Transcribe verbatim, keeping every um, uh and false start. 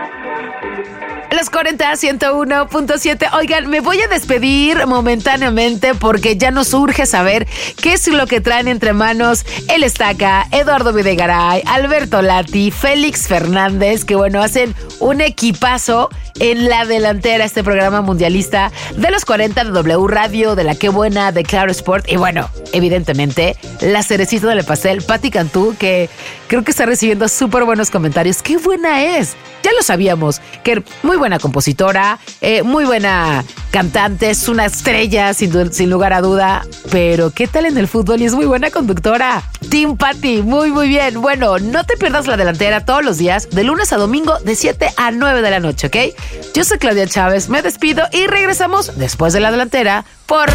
Los cuarenta, ciento uno punto siete. Oigan, me voy a despedir momentáneamente porque ya nos urge saber qué es lo que traen entre manos el Estaca, Eduardo Videgaray, Alberto Lati, Félix Fernández, que bueno, hacen un equipazo en la delantera, este programa mundialista de los cuarenta de W Radio, de La Qué Buena, de Claro Sport. Y bueno, evidentemente, la cerecita del pastel, Patti Cantú, que creo que está recibiendo súper buenos comentarios. ¡Qué buena es! Ya lo sabíamos, que muy buena compositora, eh, muy buena cantante, es una estrella sin, sin lugar a duda, pero ¿qué tal en el fútbol? Y es muy buena conductora. Team Patti, muy muy bien. Bueno, no te pierdas la delantera todos los días, de lunes a domingo, de siete a nueve de la noche, ¿ok? Yo soy Claudia Chávez, me despido y regresamos después de la delantera por